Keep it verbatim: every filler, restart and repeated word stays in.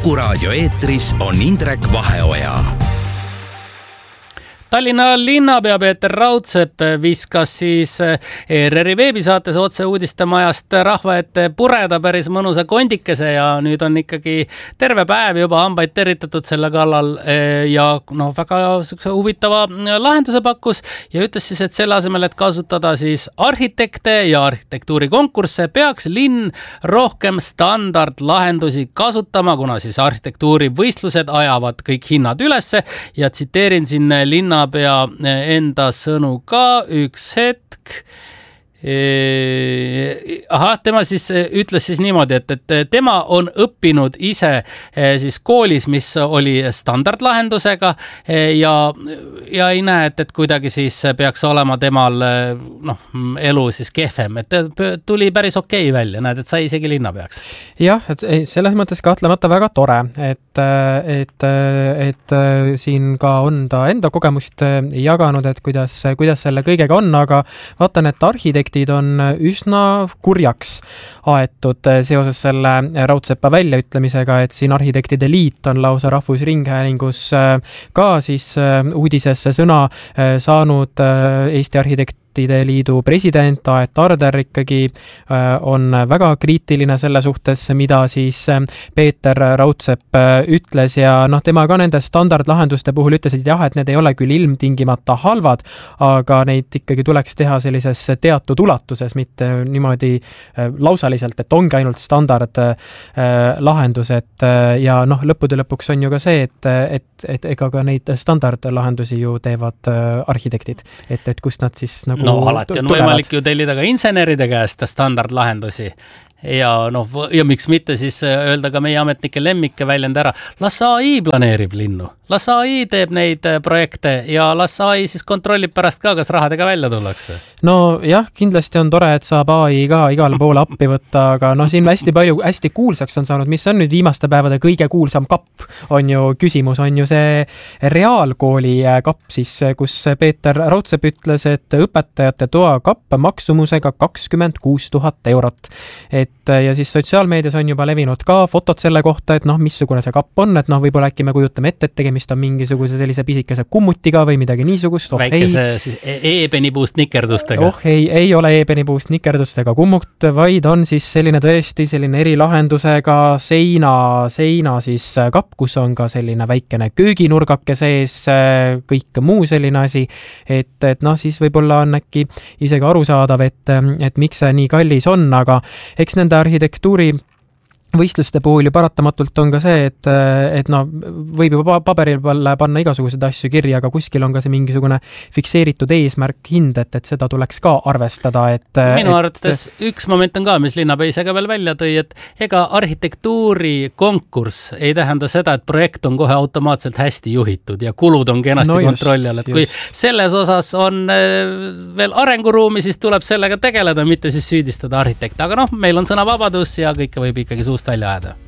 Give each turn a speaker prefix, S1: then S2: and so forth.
S1: Kuku raadio eetris on Indrek Vaheoja.
S2: Tallinna linnapea Peeter Raudsepp viskas siis E R R-i veebisaates otse uudistemajast rahva ette pureda päris mõnusa kondikese ja nüüd on ikkagi terve päev juba hambaid teritatud selle kallal ja no, väga huvitava lahenduse pakkus ja ütles siis, et selle asemel, et kasutada siis arhitekte ja arhitektuurikonkursse, peaks linn rohkem standardlahendusi kasutama, kuna siis arhitektuurivõistlused ajavad kõik hinnad ülesse ja tsiteerin siin linna pea enda sõnu ka üks hetk. Aha, tema siis ütles siis niimoodi, et, et tema on õppinud ise siis koolis, mis oli standardlahendusega ja, ja ei näe, et, et kuidagi siis peaks olema temal noh, elu siis kehvem, et tuli päris okei välja, näed, et sai isegi linnapeaks.
S3: Jah, et selles mõttes kahtlemata väga tore, et, et, et siin ka on ta enda kogemust jaganud, et kuidas, kuidas selle kõigega on, aga vaatan, et arhitekti on üsna kurjaks aetud seoses selle Raudsepa väljaütlemisega, et siin Arhitektide Liit on lausa Rahvusringhäälingus ka siis uudisesse sõna saanud. Eesti Arhitektide Liidu president Aet Arder ikkagi on väga kriitiline selle suhtes, mida siis Peeter Raudsepp ütles ja noh, tema ka nende standardlahenduste puhul ütles, et jah, et need ei ole küll ilmtingimata halvad, aga neid ikkagi tuleks teha sellises teatud ulatuses, mitte niimoodi lausaliselt, et ongi ainult standard lahendused ja noh, lõppude lõpuks on ju ka see, et, et, et ega ka neid standardlahendusi ju teevad arhitektid, et, et kust nad siis nagu
S2: no alati on tulevad. Võimalik ju tellida ka inseneride käest standardlahendusi ja noh, ja miks mitte siis öelda ka meie ametnike lemmike väljend ära. Las A I planeerib linnu, las A I teeb neid projekte ja las A I siis kontrollib pärast ka, kas rahadega välja tullakse.
S3: No jah, kindlasti on tore, et saab A I ka igale poole appi võtta, aga noh, siin hästi palju, hästi kuulsaks on saanud, mis on nüüd viimaste päevade kõige kuulsam kapp, on ju küsimus, on ju see reaalkooli kapp siis, kus Peeter Raudsepp ütles, et õpetajate toa kapp maksumusega kakskümmend kuus tuhat eurot. Et ja siis sotsiaalmeedias on juba levinud ka fotod selle kohta, et noh, missugune see kapp on, et noh, võib-olla äkki me kujutame ette, et tegemist on mingisuguse sellise pisikese kummutiga või midagi niisugust.
S2: Oh, väikese ei, siis eebenipuust nikerdustega.
S3: Oh ei, ei ole eebenipuust nikerdustega kummut, vaid on siis selline tõesti selline erilahendusega seina, seina siis kapp, kus on ka selline väikene kööginurgake sees, kõik muu selline asi, et, et noh, siis võib-olla on äkki isegi arusaadav, et, et miks see nii kallis on, aga eks nende arhitektuuri võistluste puhul ju paratamatult on ka see, et, et no, võib juba paberil panna igasuguseid asju kirja, aga kuskil on ka see mingisugune fikseeritud eesmärk hind, et, et seda tuleks ka arvestada. Et,
S2: Minu
S3: et,
S2: arvates üks moment on ka, mis linnapea ise ka veel välja tõi, et ega arhitektuuri konkurss ei tähenda seda, et projekt on kohe automaatselt hästi juhitud ja kulud on kenasti no kontrolli all. Et kui just. Selles osas on veel arenguruumi, siis tuleb sellega tegeleda, mitte siis süüdistada arhitekte. Aga noh, meil on sõnavabadus ja kõike võib ikkagi suust välja ajada.